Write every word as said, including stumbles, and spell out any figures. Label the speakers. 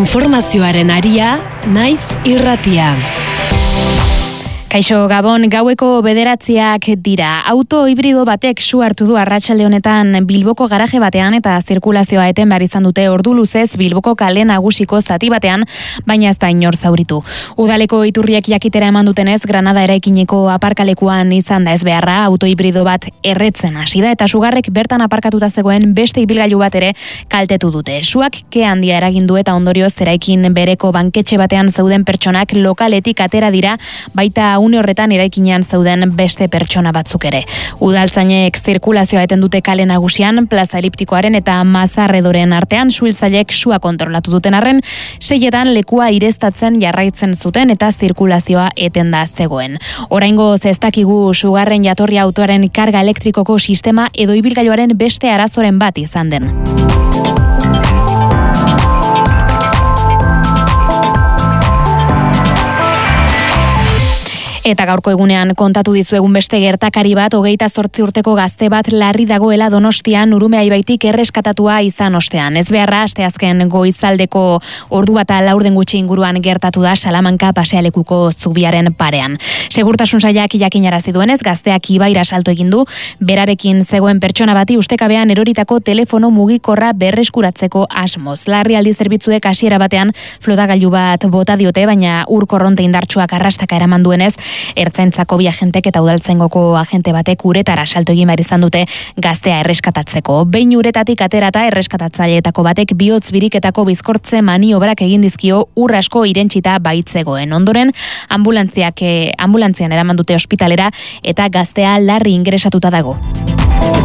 Speaker 1: Informazioaren aria, naiz irratia.
Speaker 2: Kaixo Gabon, gaueko bederatziak dira. Auto hibrido batek su hartu du arratsalde honetan Bilboko garaje batean eta zirkulazioa eten behar izan dute ordu luzez Bilboko kale nagusiko zati batean, baina ez da inor zauritu. Udaleko iturriek jakitera eman dutenez, Granada eraikineko aparkalekuan izan da ez beharra, auto hibrido bat erretzen hasi da eta sugarrek bertan aparkatuta zegoen beste ibilgailu bat ere kaltetu dute. Suak ke handia eragin du eta ondorioz eraikin bereko banketxe batean zeuden pertsonak lokaletik atera dira, baita une horretan eraikinean zeuden beste pertsona batzuk ere. Udaltzainek zirkulazioa eten dute kale nagusian, plaza eliptikoaren eta Mazarredoren artean suhiltzaileek sua kontrolatu duten arren, seietan lekua ireztatzen jarraitzen zuten eta zirkulazioa eten da zegoen. Oraingoz ez dakigu sugarren jatorria autoaren karga elektrikoko sistema edo ibilgailuaren beste arazoren bat izan den. Eta gaurko egunean kontatu dizuegun beste gertakari bat, hogeita zortzi urteko gazte bat larri dagoela Donostian Urumea ibaitik erreskatatua izan ostean. Ez beharra, asteazken goizaldeko ordu bata laurden gutxi inguruan gertatu da Salamanca pasealekuko zubiaren parean. Segurtasun sailak jakinarazi duenez, gazteak ibaira salto egin du, berarekin zegoen pertsona bati ustekabean eroritako telefono mugikorra berreskuratzeko asmoz. Larrialdi zerbitzuek hasiera batean flotagailu bat bota diote, baina ur korronte indartsuak arrastaka eraman duenez, Ertzaintzako bi agentek eta udaltzaingoko agente batek uretara salto egin behar izan dute gaztea erreskatatzeko. Behin uretatik aterata erreskatatzaileetako batek bihotz biriketako bizkortze maniobrak egin dizkio ur asko irentsita baitzegoen. Ondoren ambulantziak ambulantzian eraman dute ospitalera eta gaztea larri ingresatuta dago.